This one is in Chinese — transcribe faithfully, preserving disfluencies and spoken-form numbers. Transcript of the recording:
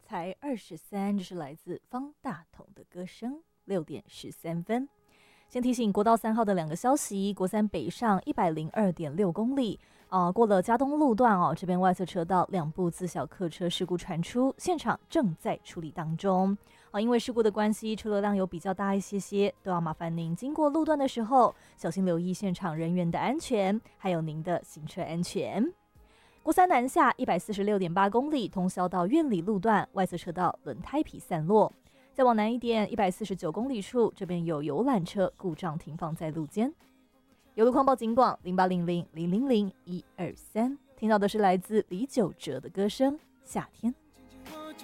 才二十三，这是来自方大同的歌声。六点十三分，先提醒国道三号的两个消息：国三北上一百零二点六公里，呃，过了嘉东路段哦，这边外侧车道两部自小客车事故传出，现场正在处理当中。啊，因为事故的关系，车流量有比较大一些些，都要麻烦您经过路段的时候，小心留意现场人员的安全，还有您的行车安全。国三南下一百四十六点八公里，通宵到苑里路段外侧车道轮胎皮散落。再往南一点，一百四十九公里处，这边有游览车故障停放在路肩。有路况报警广零八零零零零零一二三，听到的是来自李玖哲的歌声《夏天》。